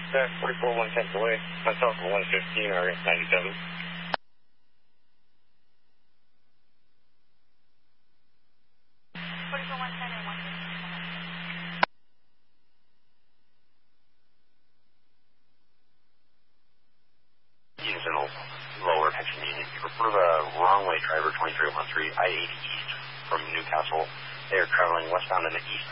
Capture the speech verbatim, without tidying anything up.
Uh, forty-four one tenth away. Myself for one fifteen or ninety-seven. forty-four one ten or one fifteen. Unison lower Pension Union. Report of a wrong way driver twenty-three one three I eighty East from Newcastle. They are traveling westbound in the east.